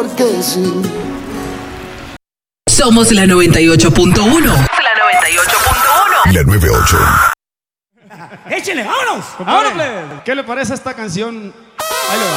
porque sí. Somos la 98.1. La 98. ¡Échenle, vámonos! Compadre, ¿qué le parece esta canción? Ahí le va.